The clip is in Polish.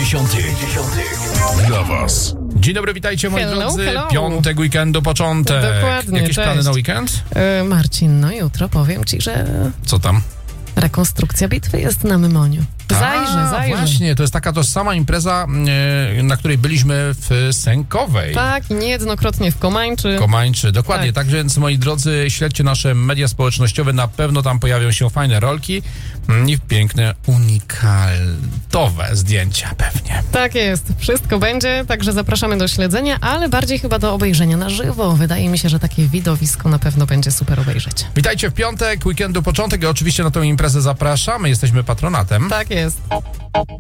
Dla was. Dzień dobry, witajcie moi drodzy. Hello. Piątek weekendu, początek. Dokładnie, Jakieś plany na weekend? Marcin, no jutro powiem ci, że Co tam? rekonstrukcja bitwy jest na Mymoniu. Zajrzę. Właśnie, to jest taka tożsama impreza, na której byliśmy w Sękowej. Tak, i niejednokrotnie w Komańczy. Komańczy, dokładnie. Tak więc, moi drodzy, śledźcie nasze media społecznościowe. Na pewno tam pojawią się fajne rolki i piękne, unikaltowe zdjęcia pewnie. Tak jest, wszystko będzie, także zapraszamy do śledzenia, ale bardziej chyba do obejrzenia na żywo. Wydaje mi się, że takie widowisko na pewno będzie super obejrzeć. Witajcie w piątek, weekendu początek i oczywiście na tę imprezę zapraszamy. Jesteśmy patronatem. Tak jest.